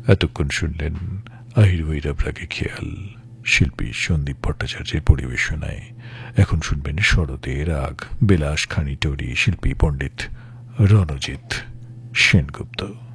এতক্ষণ শুনলেন আহির ভৈরব রাগে খেয়াল, শিল্পী সন্দীপ ভট্টাচার্যের পরিবেশনায়। এখন শুনবেন শরতে রাগ, বিলাস খানি টরি, শিল্পী পণ্ডিত রণজিৎ সেনগুপ্ত।